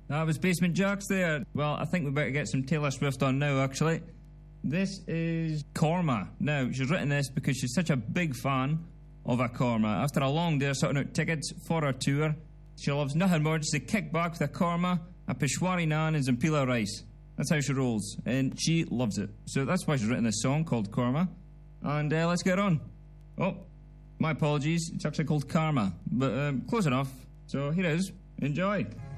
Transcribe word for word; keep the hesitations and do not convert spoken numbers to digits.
That was Basement Jaxx there. Well, I think we better get some Taylor Swift on now, actually. This is Korma. Now, she's written this because she's such a big fan of a Korma. After a long day sorting out tickets for her tour, she loves nothing more just to kick back with a Korma, a Peshwari naan and Zampila rice. That's how she rolls, and she loves it. So that's why she's written this song called Korma. And uh, let's get on. Oh, my apologies. It's actually called Karma, but um, close enough. So here it is. Enjoy.